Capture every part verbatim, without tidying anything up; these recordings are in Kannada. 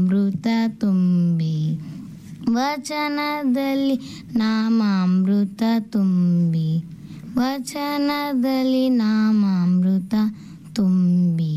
ನಾಮಾಮೃತ ತುಂಬಿ, ವಚನದಲ್ಲಿ ನಾಮಾಮೃತ ತುಂಬಿ, ವಚನದಲ್ಲಿ ನಾಮಾಮೃತ ತುಂಬಿ.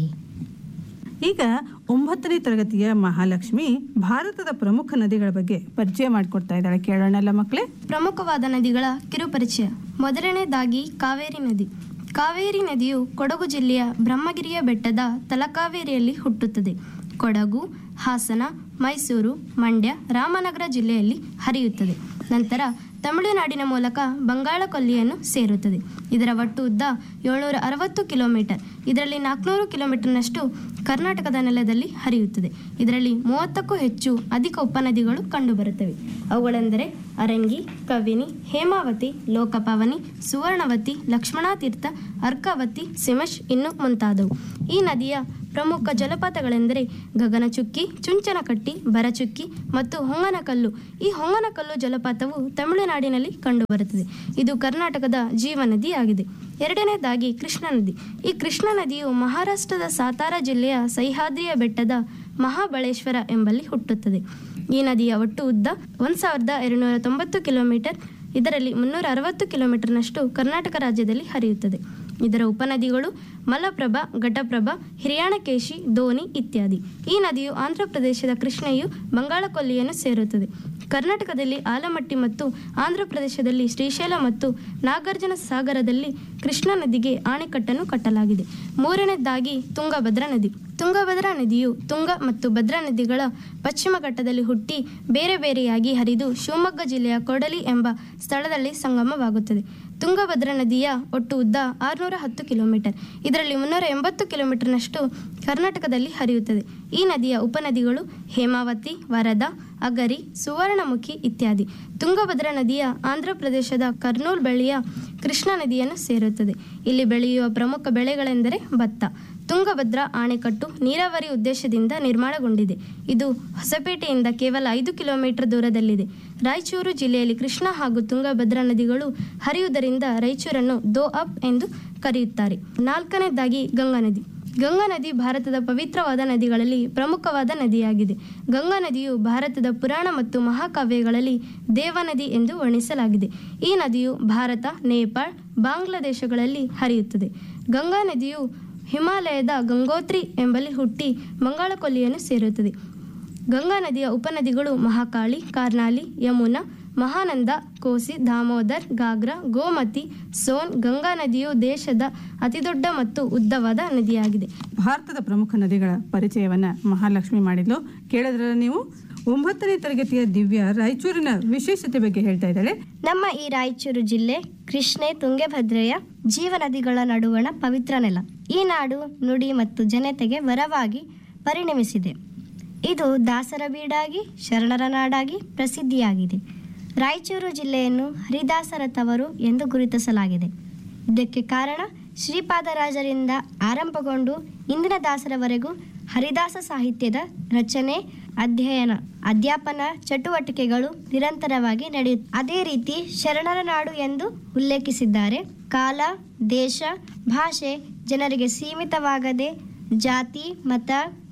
ಈಗ ಒಂಬತ್ತನೇ ತರಗತಿಯ ಮಹಾಲಕ್ಷ್ಮಿ ಭಾರತದ ಪ್ರಮುಖ ನದಿಗಳ ಬಗ್ಗೆ ಪರಿಚಯ ಮಾಡಿಕೊಡ್ತಾ ಇದ್ದಾಳೆ. ಕೇಳೋಣಲ್ಲ ಮಕ್ಕಳೇ. ಪ್ರಮುಖವಾದ ನದಿಗಳ ಕಿರುಪರಿಚಯ. ಮೊದಲನೇದಾಗಿ ಕಾವೇರಿ ನದಿ. ಕಾವೇರಿ ನದಿಯು ಕೊಡಗು ಜಿಲ್ಲೆಯ ಬ್ರಹ್ಮಗಿರಿಯ ಬೆಟ್ಟದ ತಲಕಾವೇರಿಯಲ್ಲಿ ಹುಟ್ಟುತ್ತದೆ. ಕೊಡಗು, ಹಾಸನ, ಮೈಸೂರು, ಮಂಡ್ಯ, ರಾಮನಗರ ಜಿಲ್ಲೆಯಲ್ಲಿ ಹರಿಯುತ್ತದೆ. ನಂತರ ತಮಿಳುನಾಡಿನ ಮೂಲಕ ಬಂಗಾಳ ಕೊಲ್ಲಿಯನ್ನು ಸೇರುತ್ತದೆ. ಇದರ ಒಟ್ಟು ಉದ್ದ ಏಳ್ನೂರ ಅರವತ್ತು ಕಿಲೋಮೀಟರ್. ಇದರಲ್ಲಿ ನಾಲ್ಕುನೂರು ಕಿಲೋಮೀಟರ್ನಷ್ಟು ಕರ್ನಾಟಕದ ನೆಲದಲ್ಲಿ ಹರಿಯುತ್ತದೆ. ಇದರಲ್ಲಿ ಮೂವತ್ತಕ್ಕೂ ಹೆಚ್ಚು ಅಧಿಕ ಉಪನದಿಗಳು ಕಂಡುಬರುತ್ತವೆ. ಅವುಗಳೆಂದರೆ ಅರಂಗಿ, ಕವಿನಿ, ಹೇಮಾವತಿ, ಲೋಕಪಾವನಿ, ಸುವರ್ಣವತಿ, ಲಕ್ಷ್ಮಣಾತೀರ್ಥ, ಅರ್ಕಾವತಿ, ಸಿಮಶ್ ಇನ್ನು ಮುಂತಾದವು. ಈ ನದಿಯ ಪ್ರಮುಖ ಜಲಪಾತಗಳೆಂದರೆ ಗಗನಚುಕ್ಕಿ, ಚುಂಚನಕಟ್ಟಿ, ಬರಚುಕ್ಕಿ ಮತ್ತು ಹೊಂಗನಕಲ್ಲು. ಈ ಹೊಂಗನಕಲ್ಲು ಜಲಪಾತವು ತಮಿಳುನಾಡಿನಲ್ಲಿ ಕಂಡುಬರುತ್ತದೆ. ಇದು ಕರ್ನಾಟಕದ ಜೀವನದಿಯಾಗಿದೆ. ಎರಡನೇದಾಗಿ ಕೃಷ್ಣಾ ನದಿ. ಈ ಕೃಷ್ಣಾ ನದಿಯು ಮಹಾರಾಷ್ಟ್ರದ ಸಾತಾರಾ ಜಿಲ್ಲೆಯ ಸಹ್ಯಾದ್ರಿಯ ಬೆಟ್ಟದ ಮಹಾಬಳೇಶ್ವರ ಎಂಬಲ್ಲಿ ಹುಟ್ಟುತ್ತದೆ. ಈ ನದಿಯ ಒಟ್ಟು ಉದ್ದ ಒಂದು ಸಾವಿರದ ಎರಡುನೂರ ತೊಂಬತ್ತು ಕಿಲೋಮೀಟರ್. ಇದರಲ್ಲಿ ಮುನ್ನೂರ ಅರವತ್ತು ಕಿಲೋಮೀಟರ್ನಷ್ಟು ಕರ್ನಾಟಕ ರಾಜ್ಯದಲ್ಲಿ ಹರಿಯುತ್ತದೆ. ಇದರ ಉಪನದಿಗಳು ಮಲಪ್ರಭಾ, ಘಟಪ್ರಭಾ, ಹಿರಿಯಾಣಕೇಶಿ, ಧೋನಿ ಇತ್ಯಾದಿ. ಈ ನದಿಯು ಆಂಧ್ರ ಪ್ರದೇಶದ ಕೃಷ್ಣೆಯು ಬಂಗಾಳ ಕೊಲ್ಲಿಯನ್ನು ಸೇರುತ್ತದೆ. ಕರ್ನಾಟಕದಲ್ಲಿ ಆಲಮಟ್ಟಿ ಮತ್ತು ಆಂಧ್ರ ಪ್ರದೇಶದಲ್ಲಿ ಶ್ರೀಶೈಲ ಮತ್ತು ನಾಗಾರ್ಜುನ ಸಾಗರದಲ್ಲಿ ಕೃಷ್ಣಾ ನದಿಗೆ ಆಣೆಕಟ್ಟನ್ನು ಕಟ್ಟಲಾಗಿದೆ. ಮೂರನೇದಾಗಿ ತುಂಗಭದ್ರಾ ನದಿ. ತುಂಗಭದ್ರಾ ನದಿಯು ತುಂಗ ಮತ್ತು ಭದ್ರಾ ನದಿಗಳ ಪಶ್ಚಿಮ ಘಟ್ಟದಲ್ಲಿ ಹುಟ್ಟಿ ಬೇರೆ ಬೇರೆಯಾಗಿ ಹರಿದು ಶಿವಮೊಗ್ಗ ಜಿಲ್ಲೆಯ ಕೊಡಲಿ ಎಂಬ ಸ್ಥಳದಲ್ಲಿ ಸಂಗಮವಾಗುತ್ತದೆ. ತುಂಗಭದ್ರಾ ನದಿಯ ಒಟ್ಟು ಉದ್ದ ಆರುನೂರ ಹತ್ತು ಕಿಲೋಮೀಟರ್. ಇದರಲ್ಲಿ ಮುನ್ನೂರ ಎಂಬತ್ತು ಕಿಲೋಮೀಟರ್ನಷ್ಟು ಕರ್ನಾಟಕದಲ್ಲಿ ಹರಿಯುತ್ತದೆ. ಈ ನದಿಯ ಉಪನದಿಗಳು ಹೇಮಾವತಿ, ವರದಾ, ಅಗರಿ, ಸುವರ್ಣಮುಖಿ ಇತ್ಯಾದಿ. ತುಂಗಭದ್ರಾ ನದಿಯ ಆಂಧ್ರ ಪ್ರದೇಶದ ಕರ್ನೂಲ್ ಬಳಿಯ ಕೃಷ್ಣಾ ನದಿಯನ್ನು ಸೇರುತ್ತದೆ. ಇಲ್ಲಿ ಬೆಳೆಯುವ ಪ್ರಮುಖ ಬೆಳೆಗಳೆಂದರೆ ಭತ್ತ. ತುಂಗಭದ್ರಾ ಆಣೆಕಟ್ಟು ನೀರಾವರಿ ಉದ್ದೇಶದಿಂದ ನಿರ್ಮಾಣಗೊಂಡಿದೆ. ಇದು ಹೊಸಪೇಟೆಯಿಂದ ಕೇವಲ ಐದು ಕಿಲೋಮೀಟರ್ ದೂರದಲ್ಲಿದೆ. ರಾಯಚೂರು ಜಿಲ್ಲೆಯಲ್ಲಿ ಕೃಷ್ಣಾ ಹಾಗೂ ತುಂಗಭದ್ರಾ ನದಿಗಳು ಹರಿಯುವುದರಿಂದ ರಾಯಚೂರನ್ನು ದೋ ಅಪ್ ಎಂದು ಕರೆಯುತ್ತಾರೆ. ನಾಲ್ಕನೇದಾಗಿ ಗಂಗಾ ನದಿ. ಗಂಗಾ ನದಿ ಭಾರತದ ಪವಿತ್ರವಾದ ನದಿಗಳಲ್ಲಿ ಪ್ರಮುಖವಾದ ನದಿಯಾಗಿದೆ. ಗಂಗಾ ನದಿಯು ಭಾರತದ ಪುರಾಣ ಮತ್ತು ಮಹಾಕಾವ್ಯಗಳಲ್ಲಿ ದೇವನದಿ ಎಂದು ವರ್ಣಿಸಲಾಗಿದೆ. ಈ ನದಿಯು ಭಾರತ, ನೇಪಾಳ, ಬಾಂಗ್ಲಾದೇಶಗಳಲ್ಲಿ ಹರಿಯುತ್ತದೆ. ಗಂಗಾ ನದಿಯು ಹಿಮಾಲಯದ ಗಂಗೋತ್ರಿ ಎಂಬಲ್ಲಿ ಹುಟ್ಟಿ ಬಂಗಾಳ ಕೊಲ್ಲಿಯನ್ನು ಸೇರುತ್ತದೆ. ಗಂಗಾ ನದಿಯ ಉಪನದಿಗಳು ಮಹಾಕಾಳಿ, ಕಾರ್ನಾಲಿ, ಯಮುನಾ, ಮಹಾನಂದ, ಕೋಸಿ, ದಾಮೋದರ್, ಗಾಗ್ರಾ, ಗೋಮತಿ, ಸೋನ್. ಗಂಗಾ ನದಿಯು ದೇಶದ ಅತಿದೊಡ್ಡ ಮತ್ತು ಉದ್ದವಾದ ನದಿಯಾಗಿದೆ. ಭಾರತದ ಪ್ರಮುಖ ನದಿಗಳ ಪರಿಚಯವನ್ನ ಮಹಾಲಕ್ಷ್ಮಿ ಮಾಡಿದ್ಲು. ಕೇಳಿದ್ರಲ್ಲ ನೀವು. ಒಂಬತ್ತನೇ ತರಗತಿಯ ದಿವ್ಯಾ ರಾಯಚೂರಿನ ವಿಶೇಷತೆ ಬಗ್ಗೆ ಹೇಳ್ತಾ ಇದ್ದಾಳೆ. ನಮ್ಮ ಈ ರಾಯಚೂರು ಜಿಲ್ಲೆ ಕೃಷ್ಣೆ, ತುಂಗಭದ್ರೆಯ ಜೀವನದಿಗಳ ನಡುವಣ ಪವಿತ್ರ ನೆಲ. ಈ ನಾಡು ನುಡಿ ಮತ್ತು ಜನತೆಗೆ ವರವಾಗಿ ಪರಿಣಮಿಸಿದೆ. ಇದು ದಾಸರ ಬೀಡಾಗಿ, ಶರಣರ ನಾಡಾಗಿ ಪ್ರಸಿದ್ಧಿಯಾಗಿದೆ. ರಾಯಚೂರು ಜಿಲ್ಲೆಯನ್ನು ಹರಿದಾಸರ ತವರು ಎಂದು ಗುರುತಿಸಲಾಗಿದೆ. ಇದಕ್ಕೆ ಕಾರಣ ಶ್ರೀಪಾದರಾಜರಿಂದ ಆರಂಭಗೊಂಡು ಇಂದಿನ ದಾಸರವರೆಗೂ ಹರಿದಾಸ ಸಾಹಿತ್ಯದ ರಚನೆ, ಅಧ್ಯಯನ, ಅಧ್ಯಾಪನ ಚಟುವಟಿಕೆಗಳು ನಿರಂತರವಾಗಿ ನಡೆಯುತ್ತೆ. ಅದೇ ರೀತಿ ಶರಣರ ನಾಡು ಎಂದು ಉಲ್ಲೇಖಿಸಿದ್ದಾರೆ. ಕಾಲ, ದೇಶ, ಭಾಷೆ ಜನರಿಗೆ ಸೀಮಿತವಾಗದೆ ಜಾತಿ, ಮತ,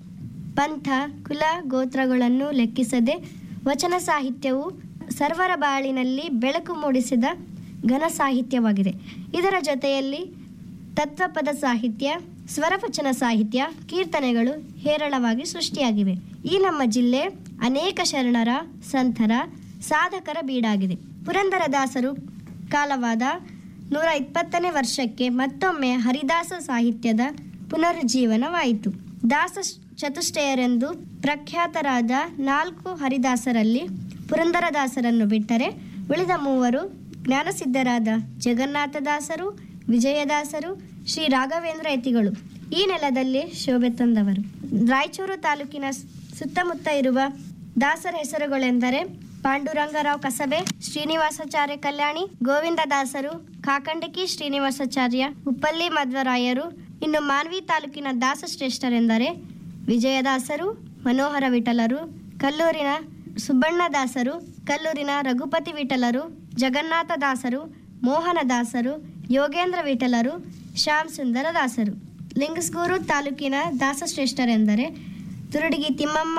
ಪಂಥ, ಕುಲ, ಗೋತ್ರಗಳನ್ನು ಲೆಕ್ಕಿಸದೆ ವಚನ ಸಾಹಿತ್ಯವು ಸರ್ವರ ಬಾಳಿನಲ್ಲಿ ಬೆಳಕು ಮೂಡಿಸಿದ ಘನ ಸಾಹಿತ್ಯವಾಗಿದೆ. ಇದರ ಜೊತೆಯಲ್ಲಿ ತತ್ವಪದ ಸಾಹಿತ್ಯ, ಸ್ವರವಚನ ಸಾಹಿತ್ಯ, ಕೀರ್ತನೆಗಳು ಹೇರಳವಾಗಿ ಸೃಷ್ಟಿಯಾಗಿವೆ. ಈ ನಮ್ಮ ಜಿಲ್ಲೆ ಅನೇಕ ಶರಣರ, ಸಂತರ, ಸಾಧಕರ ಬೀಡಾಗಿದೆ. ಪುರಂದರದಾಸರು ಕಾಲವಾದ ನೂರ ಇಪ್ಪತ್ತನೇ ವರ್ಷಕ್ಕೆ ಮತ್ತೊಮ್ಮೆ ಹರಿದಾಸ ಸಾಹಿತ್ಯದ ಪುನರುಜ್ಜೀವನವಾಯಿತು. ದಾಸ ಚತುಷ್ಟಯರೆಂದು ಪ್ರಖ್ಯಾತರಾದ ನಾಲ್ಕು ಹರಿದಾಸರಲ್ಲಿ ಪುರಂದರದಾಸರನ್ನು ಬಿಟ್ಟರೆ ಉಳಿದ ಮೂವರು ಜ್ಞಾನಸಿದ್ಧರಾದ ಜಗನ್ನಾಥದಾಸರು, ವಿಜಯದಾಸರು, ಶ್ರೀ ರಾಘವೇಂದ್ರ ಯತಿಗಳು ಈ ನೆಲದಲ್ಲಿ ಶೋಭೆ ತಂದವರು. ರಾಯಚೂರು ತಾಲೂಕಿನ ಸುತ್ತಮುತ್ತ ಇರುವ ದಾಸರ ಹೆಸರುಗಳೆಂದರೆ ಪಾಂಡುರಂಗರಾವ್ ಕಸಬೆ, ಶ್ರೀನಿವಾಸಾಚಾರ್ಯ ಕಲ್ಯಾಣಿ, ಗೋವಿಂದದಾಸರು, ಕಾಕಂಡಕಿ ಶ್ರೀನಿವಾಸಾಚಾರ್ಯ, ಉಪ್ಪಲ್ಲಿ ಮಧ್ವರಾಯರು. ಇನ್ನು ಮಾನ್ವಿ ತಾಲೂಕಿನ ದಾಸಶ್ರೇಷ್ಠರೆಂದರೆ ವಿಜಯದಾಸರು, ಮನೋಹರ ವಿಠಲರು, ಕಲ್ಲೂರಿನ ಸುಬ್ಬಣ್ಣದಾಸರು, ಕಲ್ಲೂರಿನ ರಘುಪತಿ ವಿಠಲರು, ಜಗನ್ನಾಥದಾಸರು, ಮೋಹನದಾಸರು, ಯೋಗೇಂದ್ರ ವಿಠಲರು, ಶ್ಯಾಮ್ ಸುಂದರ ದಾಸರು. ಲಿಂಗಸ್ಗೂರು ತಾಲೂಕಿನ ದಾಸಶ್ರೇಷ್ಠರೆಂದರೆ ತುರುಡಿಗಿ ತಿಮ್ಮಮ್ಮ,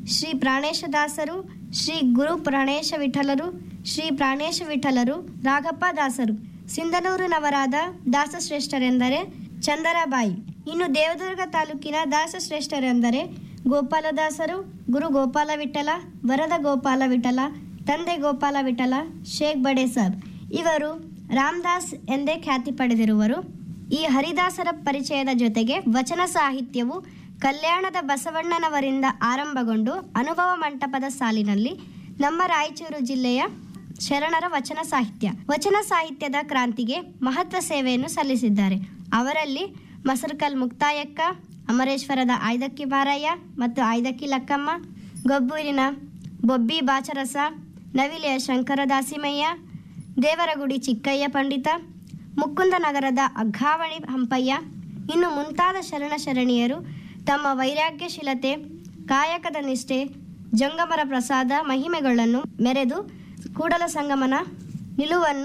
ಶ್ರೀ ಪ್ರಾಣೇಶದಾಸರು, ಶ್ರೀ ಗುರು ಪ್ರಾಣೇಶ ವಿಠಲರು, ಶ್ರೀ ಪ್ರಾಣೇಶ ವಿಠಲರು, ರಾಘಪ್ಪ ದಾಸರು. ಸಿಂಧನೂರಿನವರಾದ ದಾಸಶ್ರೇಷ್ಠರೆಂದರೆ ಚಂದರಬಾಯಿ. ಇನ್ನು ದೇವದುರ್ಗ ತಾಲೂಕಿನ ದಾಸಶ್ರೇಷ್ಠರೆಂದರೆ ಗೋಪಾಲದಾಸರು, ಗುರು ಗೋಪಾಲ ವಿಠಲ, ವರದ ಗೋಪಾಲ ವಿಠಲ, ತಂದೆ ಗೋಪಾಲ ವಿಠಲ, ಶೇಖ್ ಬಡೆ ಸಾಬ್. ಇವರು ರಾಮದಾಸ್ ಎಂದೇ ಖ್ಯಾತಿ ಪಡೆದಿರುವರು. ಈ ಹರಿದಾಸರ ಪರಿಚಯದ ಜೊತೆಗೆ ವಚನ ಸಾಹಿತ್ಯವು ಕಲ್ಯಾಣದ ಬಸವಣ್ಣನವರಿಂದ ಆರಂಭಗೊಂಡು ಅನುಭವ ಮಂಟಪದ ಸಾಲಿನಲ್ಲಿ ನಮ್ಮ ರಾಯಚೂರು ಜಿಲ್ಲೆಯ ಶರಣರ ವಚನ ಸಾಹಿತ್ಯ ವಚನ ಸಾಹಿತ್ಯದ ಕ್ರಾಂತಿಗೆ ಮಹತ್ವ ಸೇವೆಯನ್ನು ಸಲ್ಲಿಸಿದ್ದಾರೆ. ಅವರಲ್ಲಿ ಮಸರಕಲ್ ಮುಕ್ತಾಯಕ್ಕ, ಅಮರೇಶ್ವರದ ಆಯ್ದಕ್ಕಿ ಬಾರಯ್ಯ ಮತ್ತು ಆಯ್ದಕ್ಕಿ ಲಕ್ಕಮ್ಮ, ಗೊಬ್ಬೂರಿನ ಬೊಬ್ಬಿ ಬಾಚರಸ, ನವಿಲೆಯ ಶಂಕರ ದಾಸಿಮಯ್ಯ, ದೇವರಗುಡಿ ಚಿಕ್ಕಯ್ಯ ಪಂಡಿತ, ಮುಕುಂದನಗರದ ಅಘಾವಣಿ ಹಂಪಯ್ಯ, ಇನ್ನು ಮುಂತಾದ ಶರಣ ಶರಣಿಯರು ತಮ್ಮ ವೈರಾಗ್ಯಶೀಲತೆ, ಕಾಯಕದ ನಿಷ್ಠೆ, ಜಂಗಮರ ಪ್ರಸಾದ ಮಹಿಮೆಗಳನ್ನು ಮೆರೆದು ಕೂಡಲ ಸಂಗಮನ ನಿಲುವನ್ನು